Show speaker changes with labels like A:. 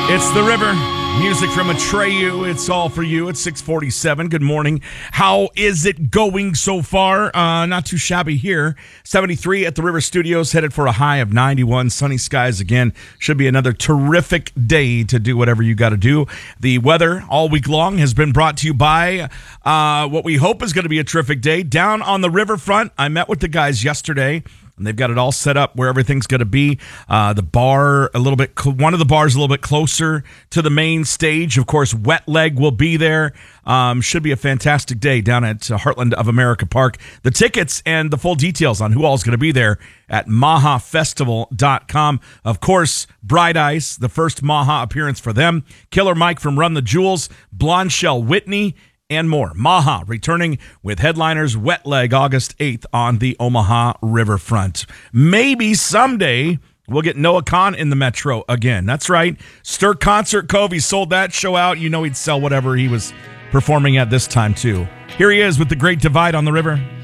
A: It's the river. Music from Atreyu. It's all for you. It's 6:47. Good morning. How is it going so far? Not too shabby here. 73 at the River Studios, headed for a high of 91. Sunny skies again. Should be another terrific day to do whatever you got to do. The weather all week long has been brought to you by what we hope is going to be a terrific day down on the riverfront. I met with the guys yesterday, and they've got it all set up where everything's going to be. The bar, one of the bars a little bit closer to the main stage. Of course, Wet Leg will be there. Should be a fantastic day down at Heartland of America Park. The tickets and the full details on who all's going to be there at mahafestival.com. Of course, Bright Ice, the first Maha appearance for them. Killer Mike from Run the Jewels, Blonde Shell Whitney, and more. Maha returning with headliners Wet Leg August 8th on the Omaha Riverfront. Maybe someday we'll get Noah Khan in the Metro again. That's right. Stir Concert Cove. He sold that show out. You know he'd sell whatever he was performing at this time too. Here he is with The Great Divide on the River.